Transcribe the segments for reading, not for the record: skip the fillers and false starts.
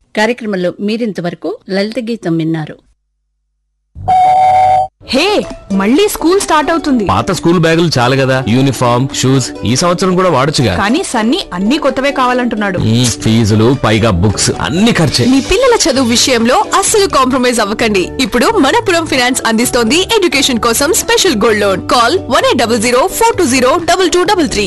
కార్యక్రమంలో మీరింతవరకు లలిత గీతం విన్నారు. హే, మళ్ళీ స్కూల్ స్టార్ట్ అవుతుంది. పాత స్కూల్ బ్యాగులు చాలు కదా, యూనిఫామ్ షూస్ ఈ సంవత్సరం కూడా వాడొచ్చుగా. కానీ సన్నీ అన్ని కొత్తవే కావాలంటున్నాడు. ఫీజులు పైగా బుక్స్ అన్ని ఖర్చే. మీ పిల్లల చదువు విషయంలో అస్సలు కాంప్రమైజ్ అవ్వకండి. ఇప్పుడు మనపురం ఫైనాన్స్ అందిస్తోంది ఎడ్యుకేషన్ కోసం స్పెషల్ గోల్డ్ లోన్. కాల్ 1800 420 2233.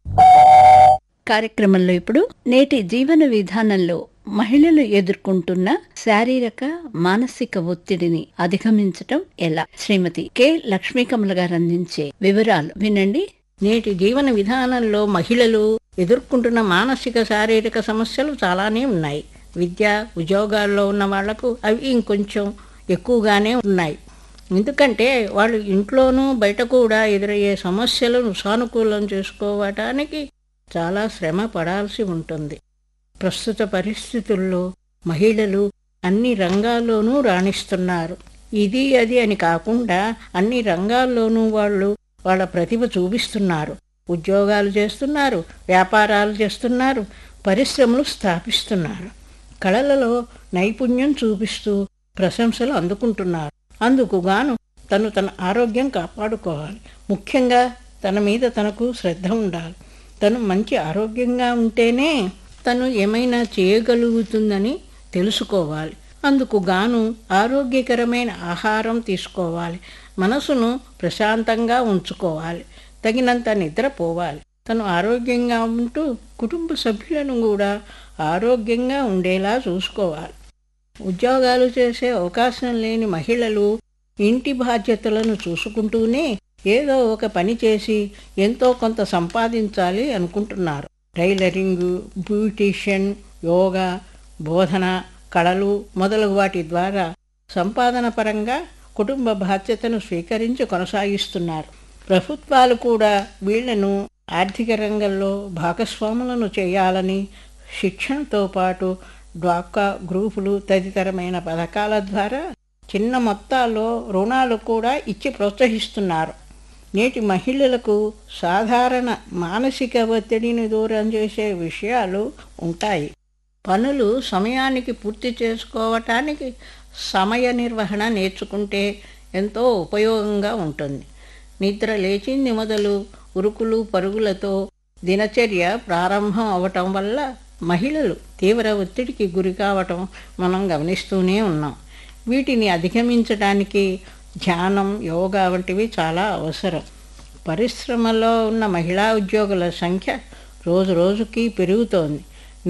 కార్యక్రమంలో ఇప్పుడు నేటి జీవన విధానంలో మహిళలు ఎదుర్కొంటున్న శారీరక మానసిక ఒత్తిడిని అధిగమించటం ఎలా, శ్రీమతి కె లక్ష్మీకమల గారు అందించే వివరాలు వినండి. నేటి జీవన విధానంలో మహిళలు ఎదుర్కొంటున్న మానసిక శారీరక సమస్యలు చాలానే ఉన్నాయి. విద్య ఉద్యోగాల్లో ఉన్న వాళ్లకు అవి ఇంకొంచెం ఎక్కువగానే ఉన్నాయి. ఎందుకంటే వాళ్ళు ఇంట్లోనూ బయట కూడా ఎదురయ్యే సమస్యలను సానుకూలం చేసుకోవటానికి చాలా శ్రమ పడాల్సి ఉంటుంది. ప్రస్తుత పరిస్థితుల్లో మహిళలు అన్ని రంగాల్లోనూ రాణిస్తున్నారు. ఇది అది అని కాకుండా అన్ని రంగాల్లోనూ వాళ్ళు వాళ్ళ ప్రతిభ చూపిస్తున్నారు. ఉద్యోగాలు చేస్తున్నారు, వ్యాపారాలు చేస్తున్నారు, పరిశ్రమలు స్థాపిస్తున్నారు. కళలలో నైపుణ్యం చూపిస్తూ ప్రశంసలు అందుకుంటున్నారు. అందుకుగాను తన ఆరోగ్యం కాపాడుకోవాలి. ముఖ్యంగా తన మీద తనకు శ్రద్ధ ఉండాలి. తను మంచి ఆరోగ్యంగా ఉంటేనే తను ఏమైనా చేయగలుగుతుందని తెలుసుకోవాలి. అందుకు గాను ఆరోగ్యకరమైన ఆహారం తీసుకోవాలి. మనసును ప్రశాంతంగా ఉంచుకోవాలి. తగినంత నిద్రపోవాలి. తను ఆరోగ్యంగా ఉంటూ కుటుంబ సభ్యులను కూడా ఆరోగ్యంగా ఉండేలా చూసుకోవాలి. ఉద్యోగాలు చేసే అవకాశం లేని మహిళలు ఇంటి బాధ్యతలను చూసుకుంటూనే ఏదో ఒక పని చేసి ఎంతో కొంత సంపాదించాలి అనుకుంటున్నారు. టైలరింగ్, బ్యూటీషియన్, యోగా, బోధన, కళలు మొదలగు వాటి ద్వారా సంపాదన పరంగా కుటుంబ బాధ్యతను స్వీకరించి కొనసాగిస్తున్నారు. ప్రభుత్వాలు కూడా వీళ్లను ఆర్థిక రంగంలో భాగస్వాములను చేయాలని శిక్షణతో పాటు డ్వాక్రా గ్రూపులు తదితరమైన పథకాల ద్వారా చిన్న మొత్తాల్లో రుణాలు కూడా ఇచ్చి ప్రోత్సహిస్తున్నారు. నేటి మహిళలకు సాధారణ మానసిక ఒత్తిడిని దూరం చేసే విషయాలు ఉంటాయి. పనులు సమయానికి పూర్తి చేసుకోవటానికి సమయ నిర్వహణ నేర్చుకుంటే ఎంతో ఉపయోగంగా ఉంటుంది. నిద్ర లేచింది మొదలు ఉరుకులు పరుగులతో దినచర్య ప్రారంభం అవటం వల్ల మహిళలు తీవ్ర ఒత్తిడికి గురి కావటం మనం గమనిస్తూనే ఉన్నాం. వీటిని అధిగమించడానికి ధ్యానం, యోగా వంటివి చాలా అవసరం. పరిశ్రమలో ఉన్న మహిళా ఉద్యోగుల సంఖ్య రోజు రోజుకి పెరుగుతోంది.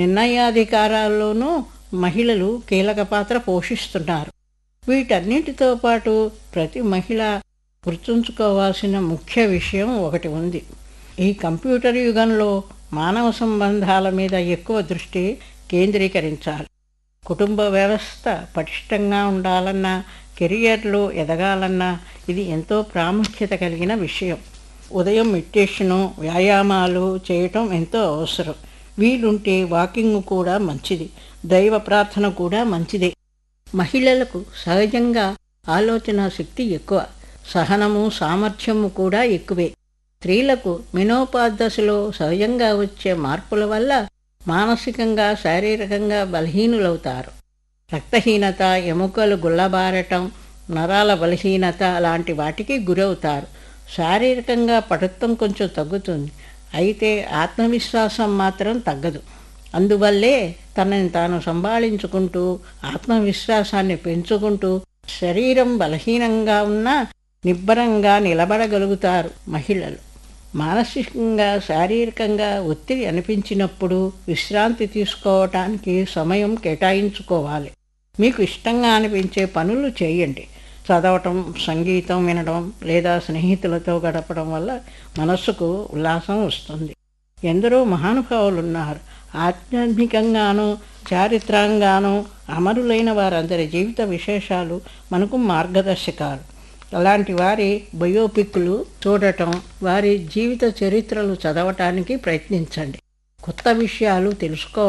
నిర్ణయాధికారాల్లోనూ మహిళలు కీలక పాత్ర పోషిస్తున్నారు. వీటన్నిటితో పాటు ప్రతి మహిళ గుర్తుంచుకోవాల్సిన ముఖ్య విషయం ఒకటి ఉంది. ఈ కంప్యూటర్ యుగంలో మానవ సంబంధాల మీద ఎక్కువ దృష్టి కేంద్రీకరించాలి. కుటుంబ వ్యవస్థ పటిష్టంగా ఉండాలన్నా, కెరియర్లో ఎదగాలన్నా ఇది ఎంతో ప్రాముఖ్యత కలిగిన విషయం. ఉదయం మెడిటేషను, వ్యాయామాలు చేయటం ఎంతో అవసరం. వీలుంటే వాకింగ్ కూడా మంచిది. దైవ ప్రార్థన కూడా మంచిదే. మహిళలకు సహజంగా ఆలోచన శక్తి ఎక్కువ, సహనము, సామర్థ్యము కూడా ఎక్కువే. స్త్రీలకు మెనోపాజ్ దశలో సహజంగా వచ్చే మార్పుల వల్ల మానసికంగా, శారీరకంగా బలహీనులవుతారు. రక్తహీనత, ఎముకలు గుల్లబారటం, నరాల బలహీనత లాంటి వాటికి గురవుతారు. శారీరకంగా పటుత్వం కొంచెం తగ్గుతుంది, అయితే ఆత్మవిశ్వాసం మాత్రం తగ్గదు. అందువల్లే తనని తాను సంభాళించుకుంటూ ఆత్మవిశ్వాసాన్ని పెంచుకుంటూ శరీరం బలహీనంగా ఉన్నా నిబ్బరంగా నిలబడగలుగుతారు మహిళలు. మానసికంగా, శారీరకంగా ఒత్తిడి అనిపించినప్పుడు విశ్రాంతి తీసుకోవటానికి సమయం కేటాయించుకోవాలి. మీకు ఇష్టంగా అనిపించే పనులు చేయండి. చదవటం, సంగీతం వినడం లేదా స్నేహితులతో గడపడం వల్ల మనస్సుకు ఉల్లాసం వస్తుంది. ఎందరో మహానుభావులు ఉన్నారు. ఆధ్యాత్మికంగానూ చారిత్రంగానూ అమరులైన వారందరి జీవిత విశేషాలు మనకు మార్గదర్శకాలు. అలాంటి వారి బయోపిక్లు చూడటం, వారి జీవిత చరిత్రలు చదవటానికి ప్రయత్నించండి. కొత్త విషయాలు తెలుసుకోవడం